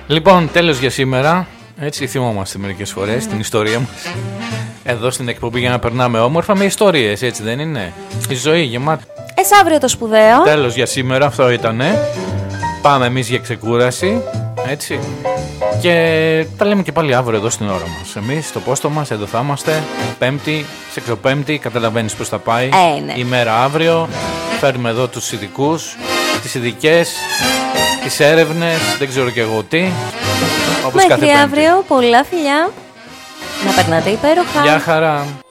Λοιπόν, τέλος για σήμερα. Έτσι θυμόμαστε μερικές φορές την ιστορία μας εδώ στην εκπομπή για να περνάμε όμορφα με ιστορίες, έτσι δεν είναι? Η ζωή γεμάτη. Αύριο το σπουδαίο. Τέλος για σήμερα, αυτό ήτανε. Πάμε εμείς για ξεκούραση, έτσι. Και τα λέμε και πάλι αύριο εδώ στην ώρα μας. Εμείς στο πόστο μας, εδώ θα είμαστε. Πέμπτη, σεξοπέμπτη, καταλαβαίνεις πώς θα πάει. Ναι. Η μέρα αύριο. Φέρνουμε εδώ τους ειδικούς, τις ειδικές, τις έρευνες, δεν ξέρω και εγώ τι. Όπως μέχρι αύριο, πολλά φιλιά. Να περνάτε υπέροχα. Γεια χαρά.